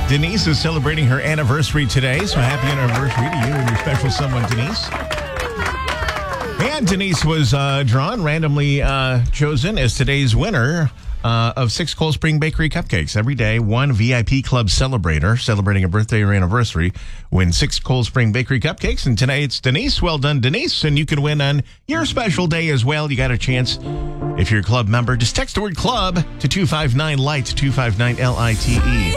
Denise is celebrating her anniversary today, so happy anniversary to you and your special someone, Denise. And Denise was randomly chosen as today's winner of 6 Cold Spring Bakery cupcakes. Every day, one VIP Club celebrator celebrating a birthday or anniversary wins 6 Cold Spring Bakery cupcakes. And today it's Denise. Well done, Denise. And you can win on your special day as well. You got a chance. If you're a club member, just text the word club to 259-LIGHT, 259-LITE.